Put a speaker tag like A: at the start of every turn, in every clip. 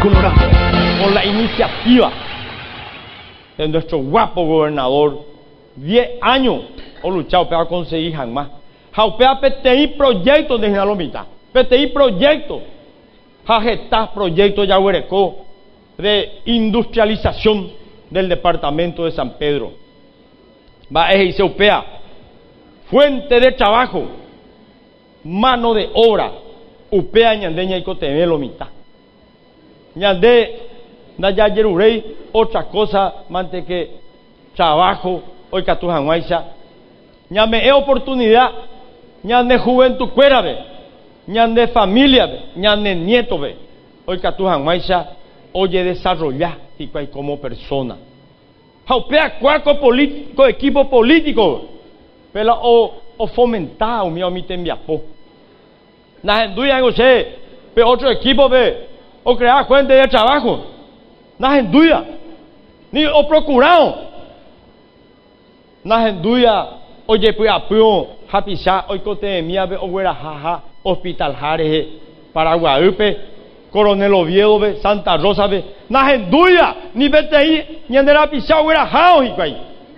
A: Colorado, por la iniciativa de nuestro guapo gobernador, 10 años he luchado para conseguir jamás. Jaupea PTI proyectos de Ginalomita, PTI proyectos, Jajetá proyecto Yaguarecó de industrialización del departamento de San Pedro. Va a dice UPEA, fuente de trabajo, mano de obra, UPEA ñandeña y coteme lomita. Ñande naya yerurei, otra cosa mante que trabajo, hoy catujanguaisa, ñame oportunidad, ñande juventud cuérave, ñande familia, ñande nieto, hoy catujanguaisa, oye desarrollar y como persona. Jaupea cuaco político, equipo político, pero o fomentar un mío mi tembiapo. Na henduya en usted, pero otro equipo ve, o crear fuente de trabajo. Na henduya, ni o procurado. Na henduya, oye pues apio, japisa, hoy cote de mía ve o güera jaja, hospital jare, Paraguayupe. Coronel Oviedo, Santa Rosa, na henduya, ni BTI, ni andera pisao, era jao, hikwai.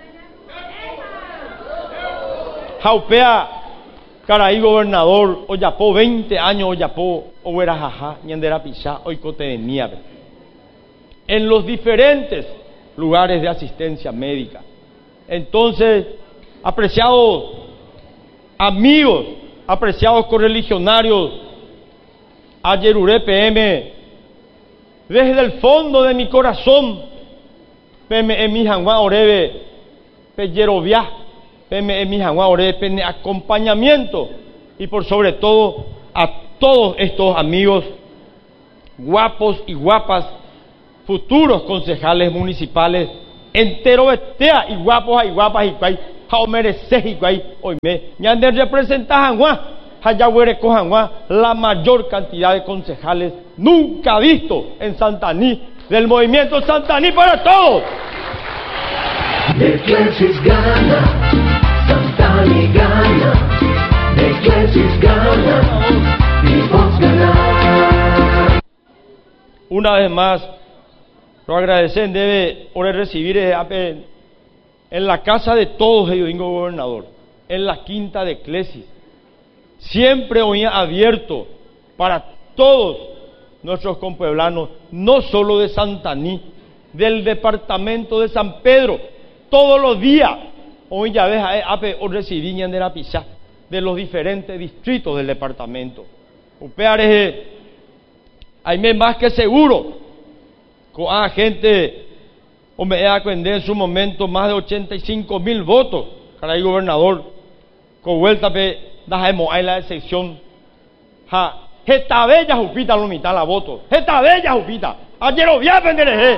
A: Jaupea, Caraí gobernador, oyapó 20 años, oyapó, o era jaja, ni andera pisao, hoy cote de nieve. En los diferentes lugares de asistencia médica. Entonces, apreciados amigos, apreciados correligionarios, Ayeruré PM, desde el fondo de mi corazón, PM mi jangua orebe, Peyerovia, PM mi jangua orebe, pene acompañamiento, y por sobre todo a todos estos amigos guapos y guapas, futuros concejales municipales, entero betea y guapos y guapas y guay, jao mereces y guay, hoy me, ñande representa jangua. La mayor cantidad de concejales nunca visto en Santaní, del movimiento Santaní para todos.
B: De Clesis gana, Santaní gana, de Clesis gana, y vos ganar.
A: Una vez más, lo agradecen, debe ahora recibir en la casa de todos ellos, digo gobernador, en la quinta de Clesis. Siempre hoy abierto para todos nuestros compueblanos, no solo de Santaní, del departamento de San Pedro, todos los días. Hoy ya ves, o recibí de la pizza de los diferentes distritos del departamento. Upeares, hay más que seguro, con gente, o me da cuenta en su momento más de 85,000 votos, para el gobernador, con vuelta dajemos ahí la excepción. Esta bella jupita lo mitad la voto. Esta bella jupita. Ayer lo voy a aprender.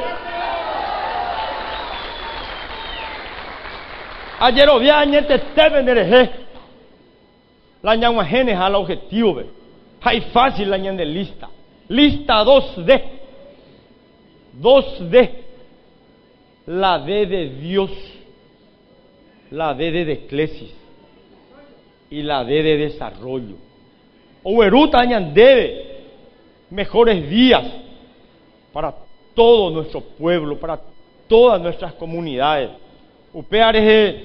A: Ayer lo voy a aprender. La ñangua genes al objetivo. Hay fácil la ñan de lista. Lista 2D. 2D. La D de Dios. La D de Eclesis. Y la D de desarrollo. Oberuta debe mejores días para todo nuestro pueblo, para todas nuestras comunidades. Upeares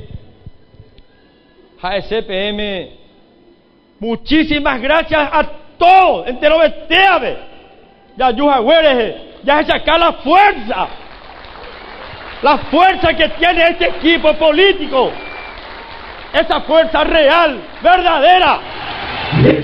A: JSPM, muchísimas gracias a todos. Entero beteave. Ya yujagueres, ya se saca la fuerza que tiene este equipo político. Esa fuerza real, verdadera.